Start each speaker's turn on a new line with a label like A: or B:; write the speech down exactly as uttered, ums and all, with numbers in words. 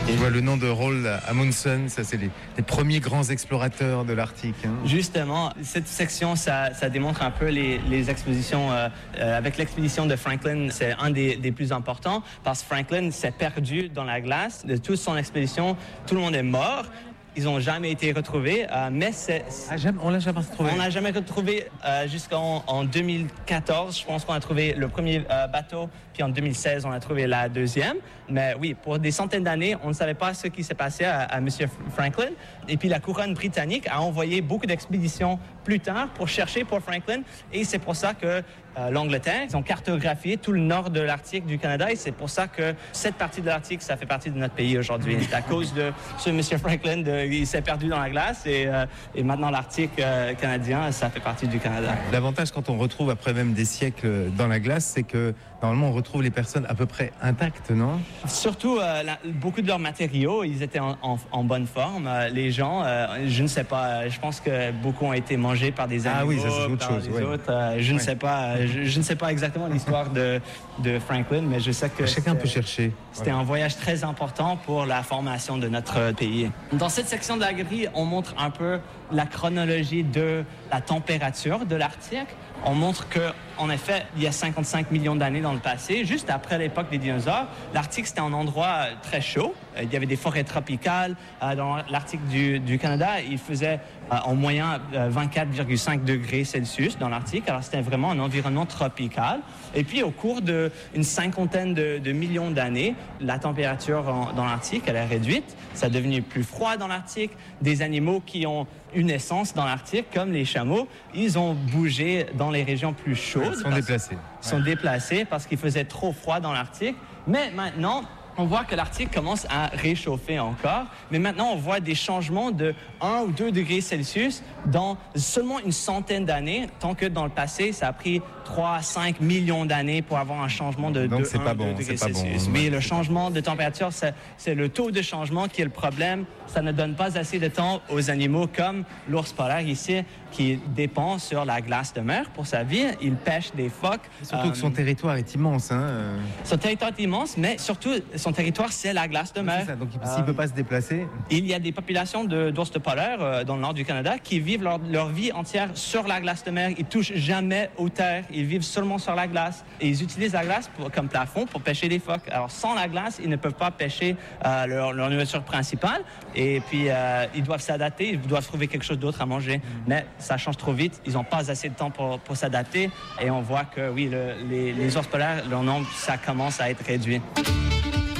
A: Je vois le nom de Roald Amundsen, ça c'est les, les premiers grands explorateurs de l'Arctique. Hein.
B: Justement, cette section, ça, ça démontre un peu les, les expéditions. Euh, euh, avec l'expédition de Franklin, c'est un des, des plus importants parce que Franklin s'est perdu dans la glace. De toute son expédition, tout le monde est mort. Ils n'ont jamais été retrouvés, euh, mais c'est...
A: Ah, jamais, on l'a jamais retrouvé?
B: On l'a jamais retrouvé euh, jusqu'en en deux mille quatorze. Je pense qu'on a trouvé le premier euh, bateau, puis en deux mille seize, on a trouvé la deuxième. Mais oui, pour des centaines d'années, on ne savait pas ce qui s'est passé à, à M. Franklin. Et puis la couronne britannique a envoyé beaucoup d'expéditions plus tard pour chercher pour Franklin. Et c'est pour ça que euh, l'Angleterre, ils ont cartographié tout le nord de l'Arctique du Canada. Et c'est pour ça que cette partie de l'Arctique, ça fait partie de notre pays aujourd'hui. C'est à cause de ce M. Franklin, de, il s'est perdu dans la glace. Et, euh, et maintenant, l'Arctique euh, canadien, ça fait partie du Canada.
A: L'avantage quand on retrouve après même des siècles dans la glace, c'est que normalement, on retrouve les personnes à peu près intactes, non?
B: Surtout, euh, la, beaucoup de leurs matériaux, ils étaient en, en, en bonne forme. Euh, les gens, euh, je ne sais pas, je pense que beaucoup ont été mangés par des animaux,
A: ah oui, ça, c'est autre
B: par
A: chose,
B: les
A: ouais.
B: autres. Euh, je ne
A: ouais.
B: sais pas, je, je ne sais pas exactement l'histoire de, de Franklin, mais je sais que
A: chacun peut chercher.
B: C'était ouais. un voyage très important pour la formation de notre pays. Dans cette section de la grille, on montre un peu la chronologie de la température de l'Arctique. On montre que, en effet, il y a cinquante-cinq millions d'années dans le passé, juste après l'époque des dinosaures, l'Arctique, c'était un endroit très chaud. Il y avait des forêts tropicales. Dans l'Arctique du, du Canada, il faisait en moyenne vingt-quatre virgule cinq degrés Celsius dans l'Arctique. Alors, c'était vraiment un environnement tropical. Et puis, au cours d'une cinquantaine de, de millions d'années, la température en, dans l'Arctique, elle est réduite. Ça est devenu plus froid dans l'Arctique. Des animaux qui ont une naissance dans l'Arctique, comme les chameaux, ils ont bougé dans les régions plus chaudes.
A: Ils sont déplacés.
B: Ils sont déplacés parce qu'il faisait trop froid dans l'Arctique. Mais maintenant, on voit que l'Arctique commence à réchauffer encore. Mais maintenant, on voit des changements de un ou deux degrés Celsius dans seulement une centaine d'années, tant que dans le passé, ça a pris trois à cinq millions d'années pour avoir un changement de
A: Donc,
B: deux
A: c'est pas bon,
B: degrés
A: c'est pas
B: Celsius.
A: bon.
B: Oui, le changement de température, c'est, c'est le taux de changement qui est le problème. Ça ne donne pas assez de temps aux animaux comme l'ours polaire ici, qui dépend sur la glace de mer pour sa vie. Il pêche des phoques.
A: Surtout euh, que son territoire est immense. Hein.
B: Son territoire est immense, mais surtout, son territoire, c'est la glace de mer.
A: C'est ça, donc s'il ne euh, peut pas se déplacer...
B: Il y a des populations de, d'ours polaires euh, dans le nord du Canada qui vivent leur, leur vie entière sur la glace de mer. Ils ne touchent jamais aux terres. Ils vivent seulement sur la glace. Et ils utilisent la glace pour, comme plafond pour pêcher des phoques. Alors, sans la glace, ils ne peuvent pas pêcher euh, leur, leur nourriture principale. Et puis, euh, ils doivent s'adapter. Ils doivent trouver quelque chose d'autre à manger. Mm. Mais ça change trop vite. Ils n'ont pas assez de temps pour, pour s'adapter. Et on voit que, oui, le, les, les ours polaires, leur nombre, ça commence à être réduit.